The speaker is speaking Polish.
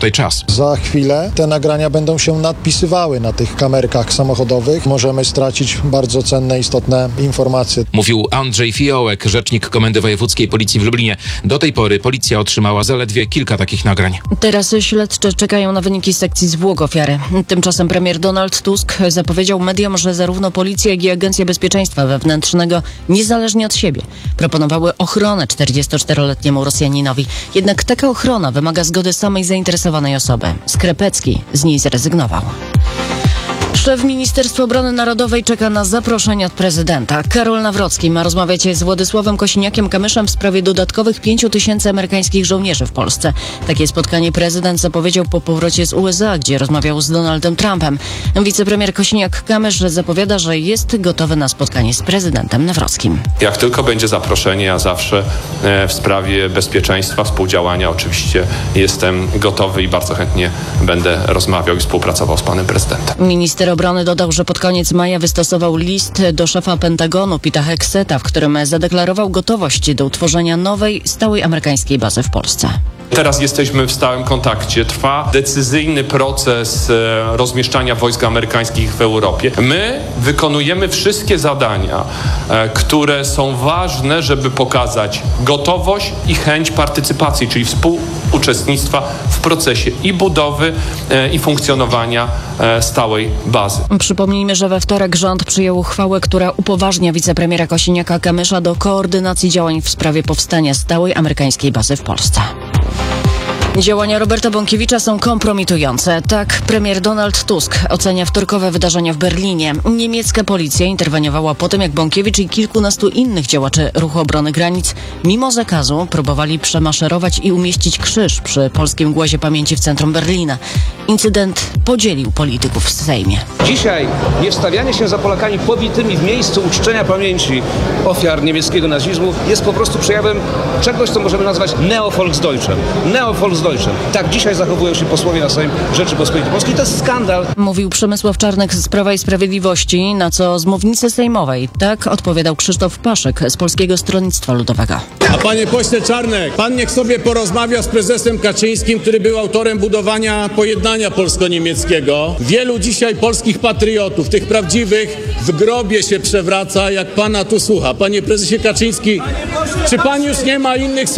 tutaj czas. Za chwilę te nagrania będą się nadpisywały na tych kamerkach samochodowych. Możemy stracić bardzo cenne, istotne informacje. Mówił Andrzej Fiołek, rzecznik Komendy Wojewódzkiej Policji w Lublinie. Do tej pory policja otrzymała zaledwie kilka takich nagrań. Teraz śledczy czekają na wyniki sekcji zwłok ofiary. Tymczasem premier Donald Tusk zapowiedział mediom, że zarówno policja, jak i Agencja Bezpieczeństwa Wewnętrznego, niezależnie od siebie, proponowały ochronę 44-letniemu Rosjaninowi. Jednak taka ochrona wymaga zgody samej zainteresowanej osoby. Skrebecki z niej zrezygnował. Szef Ministerstwa Obrony Narodowej czeka na zaproszenie od prezydenta. Karol Nawrocki ma rozmawiać z Władysławem Kosiniakiem-Kamyszem w sprawie dodatkowych 5 000 amerykańskich żołnierzy w Polsce. Takie spotkanie prezydent zapowiedział po powrocie z USA, gdzie rozmawiał z Donaldem Trumpem. Wicepremier Kosiniak-Kamysz zapowiada, że jest gotowy na spotkanie z prezydentem Nawrockim. Jak tylko będzie zaproszenie, ja zawsze w sprawie bezpieczeństwa, współdziałania oczywiście jestem gotowy i bardzo chętnie będę rozmawiał i współpracował z panem prezydentem. Minister obrony dodał, że pod koniec maja wystosował list do szefa Pentagonu Pita Hegseta, w którym zadeklarował gotowość do utworzenia nowej, stałej amerykańskiej bazy w Polsce. Teraz jesteśmy w stałym kontakcie. Trwa decyzyjny proces rozmieszczania wojsk amerykańskich w Europie. My wykonujemy wszystkie zadania, które są ważne, żeby pokazać gotowość i chęć partycypacji, czyli współuczestnictwa w procesie i budowy, i funkcjonowania stałej bazy. Przypomnijmy, że we wtorek rząd przyjął uchwałę, która upoważnia wicepremiera Kosiniaka-Kamysza do koordynacji działań w sprawie powstania stałej amerykańskiej bazy w Polsce. Działania Roberta Bąkiewicza są kompromitujące. Tak premier Donald Tusk ocenia wtorkowe wydarzenia w Berlinie. Niemiecka policja interweniowała po tym, jak Bąkiewicz i kilkunastu innych działaczy Ruchu Obrony Granic mimo zakazu próbowali przemaszerować i umieścić krzyż przy polskim głozie pamięci w centrum Berlina. Incydent podzielił polityków w Sejmie. Dzisiaj niewstawianie się za Polakami pobitymi w miejscu uczczenia pamięci ofiar niemieckiego nazizmu jest po prostu przejawem czegoś, co możemy nazwać Neo-Volksdeutschem. Tak dzisiaj zachowują się posłowie na Sejm Rzeczypospolitej Polskiej. To jest skandal. Mówił Przemysław Czarnek z Prawa i Sprawiedliwości, na co z mównicy sejmowej tak odpowiadał Krzysztof Paszek z Polskiego Stronnictwa Ludowego. A panie pośle Czarnek, pan niech sobie porozmawia z prezesem Kaczyńskim, który był autorem budowania pojednania polsko-niemieckiego. Wielu dzisiaj polskich patriotów, tych prawdziwych, w grobie się przewraca, jak pana tu słucha. Panie prezesie Kaczyński, czy pan już nie ma innych